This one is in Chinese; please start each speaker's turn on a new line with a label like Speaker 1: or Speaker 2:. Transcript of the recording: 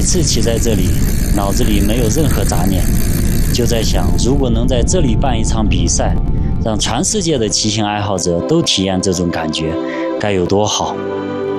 Speaker 1: 次骑在这里，脑子里没有任何杂念，就在想，如果能在这里办一场比赛，让全世界的骑行爱好者都体验这种感觉，该有多好。